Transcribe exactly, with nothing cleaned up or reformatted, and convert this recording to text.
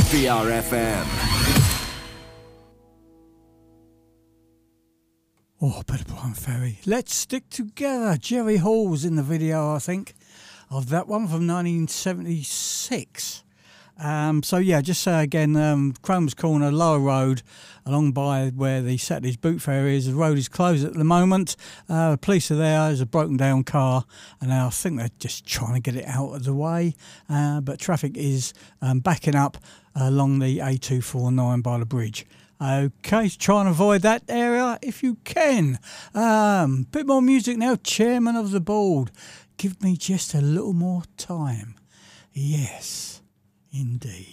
V R F M. Oh, Peterborough Ferry. Let's Stick Together. Jerry Hall's in the video, I think, of that one from nineteen seventy-six. Um, so, yeah, just say again, um, Cromer's Corner, Lower Road, along by where the Saturday's Boot Fair is. The road is closed at the moment. Uh, the police are there. There's a broken down car, and I think they're just trying to get it out of the way. Uh, but traffic is um, backing up along the A two forty-nine by the bridge. Okay, try and avoid that area if you can. Um, bit more music now. Chairman of the board. Give me just a little more time. Yes, indeed.